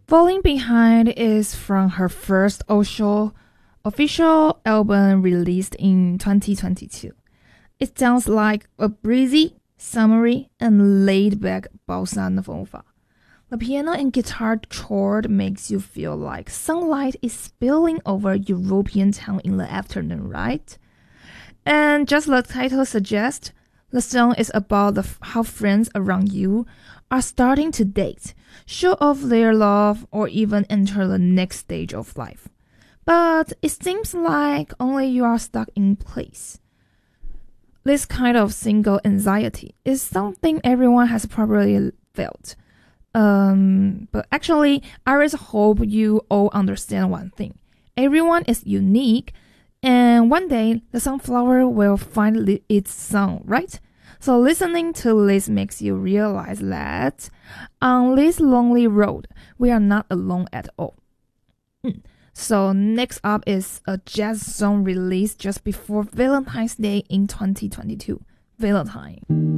Falling Behind is from her first official album released in 2022. It sounds like a breezy, summery, and laid-back bossa nova. The piano and guitar chord makes you feel like sunlight is spilling over European town in the afternoon, right? And just the title suggests, the song is about how friends around you are starting to date, show off their love, or even enter the next stage of life. But it seems like only you are stuck in place. This kind of single anxiety is something everyone has probably felt. But actually, I just hope you all understand one thing. Everyone is unique, and one day the sunflower will find its song, right? So listening to this makes you realize that on this lonely road, we are not alone at all. So next up is a jazz song released just before Valentine's Day in 2022, Valentine.